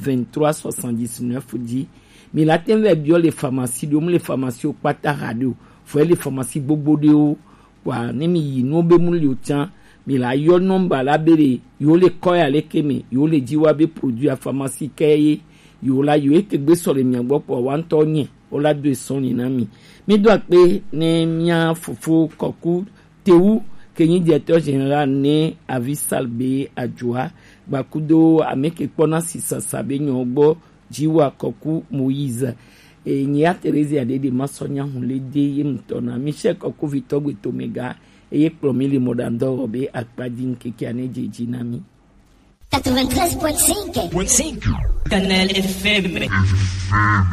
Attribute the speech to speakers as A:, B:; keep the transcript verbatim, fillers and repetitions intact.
A: vingt-trois soixante-dix-neuf dit mais la ten ve bio les pharmacies de les pharmacies au pata radio faut les pharmacies bobo de o wa ne mi no be mu le otan mais la yo number la bere yo le koya le keme yo le diwa be produit à pharmacie keye yo la yo ete gbe so le mi agbo po wa ntonye o la do son ni na mi mi do pe ne mia fufu koku tewu kenyi directeur général ne avis salbe adjoa bakudo ameke pona sisa sabe nyogbo jiwa koku Moïse e nya Teresa de de masonya hunle de yimtona Michel koku vitogwe tomega e ye promili modando be akpadin keke ane jeji nami
B: quatre-vingt-treize virgule cinq
C: Canal F M.